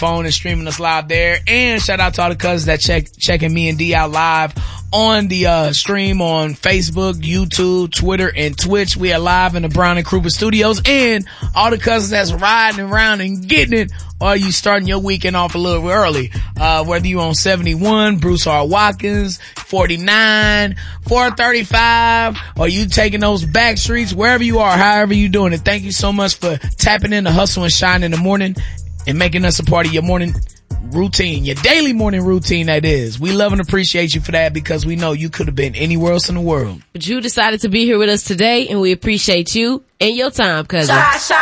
phone and streaming us live there. And shout out to all the cousins that checking me and D out live on the stream on Facebook, YouTube, Twitter, and Twitch. We are live in the Brown and Krupa studios. And all the cousins that's riding around and getting it, or you starting your weekend off a little early, whether you on 71, Bruce R. Watkins, 49, 435, or you taking those back streets, wherever you are, however you doing it. Thank you so much for tapping in the hustle and shine in the morning and making us a part of your morning routine, your daily morning routine, that is. We love and appreciate you for that, because we know you could have been anywhere else in the world. But you decided to be here with us today, and we appreciate you and your time, cousin.